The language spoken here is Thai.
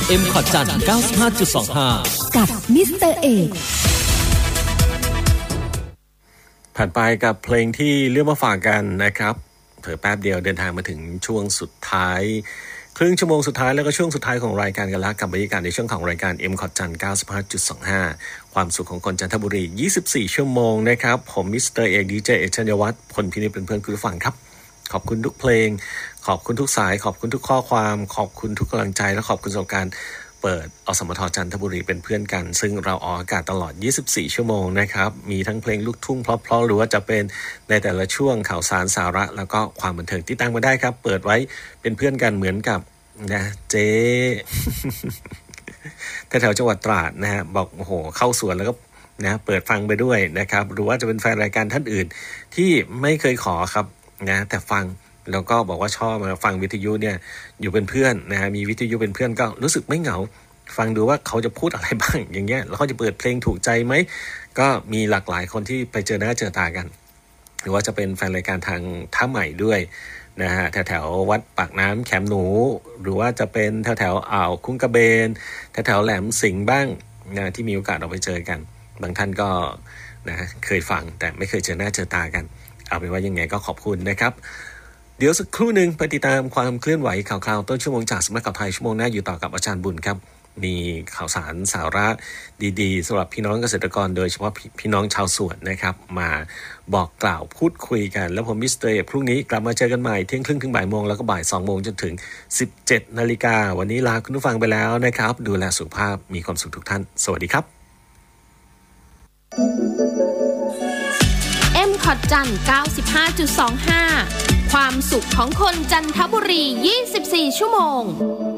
M ขอจัน 95.25 กับมิสเตอร์เอกผ่านไปกับเพลงที่เลือกมาฝากกันนะครับเผลอแป๊บเดียวเดินทางมาถึงช่วงสุดท้ายครึ่งชั่วโมงสุดท้ายแล้วก็ช่วงสุดท้ายของรายการกันแล้วกับบรรยากาศในช่วงของรายการ M ขอจัน 95.25 ความสุขของคนจันทบุรี24ชั่วโมงนะครับผมมิสเตอร์เอกดีเจเอกชัญญวัฒน์พลพินิจเป็นเพื่อนคุณผู้ฟังครับขอบคุณทุกเพลงขอบคุณทุกสายขอบคุณทุกข้อความขอบคุณทุกกำลังใจและขอบคุณสำหรับการเปิดอสมทจันทบุรีเป็นเพื่อนกันซึ่งเราออกอากาศตลอด24ชั่วโมงนะครับมีทั้งเพลงลูกทุ่งเพราะๆหรือว่าจะเป็นในแต่ละช่วงข่าวสารสาระแล้วก็ความบันเทิงที่ตั้งมาได้ครับเปิดไว้เป็นเพื่อนกันเหมือนกับนะเจ๊แถวจังหวัดตราดนะฮะบอกโอ้โหเข้าสวนแล้วก็นะเปิดฟังไปด้วยนะครับหรือว่าจะเป็นแฟนรายการท่านอื่นที่ไม่เคยขอครับนะแต่ฟังแล้วก็บอกว่าชอบมาฟังวิทยุเนี่ยอยู่เป็นเพื่อนนะฮะมีวิทยุเป็นเพื่อนก็รู้สึกไม่เหงาฟังดูว่าเขาจะพูดอะไรบ้างอย่างเงี้ยแล้วเขาจะเปิดเพลงถูกใจไหมก็มีหลากหลายคนที่ไปเจอหน้าเจอตากันหรือว่าจะเป็นแฟนรายการทางท่าใหม่ด้วยนะฮะแถววัดปากน้ำแขมหนูหรือว่าจะเป็นแถวอ่าวคุ้งกระเบนแถวแหลมสิงห์บ้างนะที่มีโอกาสเราไปเจอกันบางท่านก็นะเคยฟังแต่ไม่เคยเจอหน้าเจอตากันเอาเป็นว่ายังไงก็ขอบคุณนะครับเดี๋ยวสักครู่หนึ่งไปติดตามความเคลื่อนไหวข่าวๆต้นชั่วโมงจากสำนักข่าวไทยชั่วโมงหน้าอยู่ต่อกับอาจารย์บุญครับมีข่าวสารสาระดีๆสำหรับพี่น้องเกษตรกรโดยเฉพาะพี่น้องชาวสวนนะครับมาบอกกล่าวพูดคุยกันแล้วผมมิสเตอร์พรุ่งนี้กลับมาเจอกันใหม่เที่ยงครึ่งถึงบ่ายโมงแล้วก็บ่าย2โมงจนถึง 17 นาฬิกาวันนี้ลาคุณผู้ฟังไปแล้วนะครับดูแลสุขภาพมีความสุขทุกท่านสวัสดีครับ M ขอจัน 95.25 ความสุขของคนจันทบุรี24ชั่วโมง